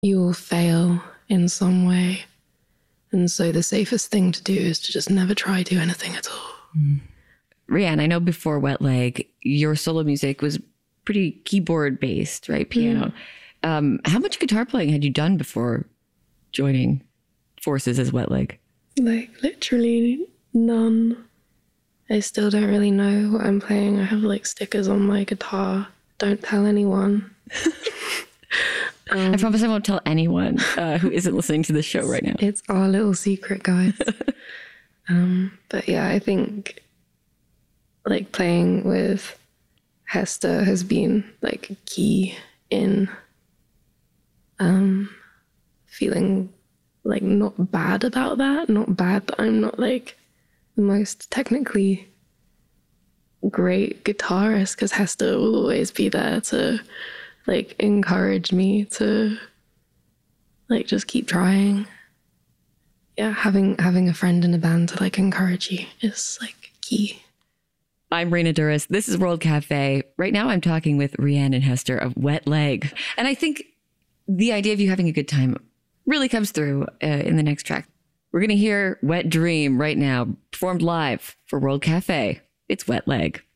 you will fail in some way. And so the safest thing to do is to just never try do anything at all. Rianne, I know before Wet Leg, your solo music was pretty keyboard based, right? Piano. How much guitar playing had you done before joining forces as Wet Leg? Like literally none. I still don't really know what I'm playing. I have like stickers on my guitar. Don't tell anyone. I promise I won't tell anyone who isn't listening to this show right now. It's our little secret, guys. But yeah, I think like playing with Hester has been like key in feeling like not bad about that. Not bad that I'm not like the most technically great guitarist, because Hester will always be there to like encourage me to like just keep trying. Yeah, having a friend in a band to like encourage you is like key. I'm Raina Douris. This is World Cafe. Right now I'm talking with Rianne and Hester of Wet Leg. And I think the idea of you having a good time really comes through in the next track. We're going to hear Wet Dream right now, performed live for World Cafe. It's Wet Leg.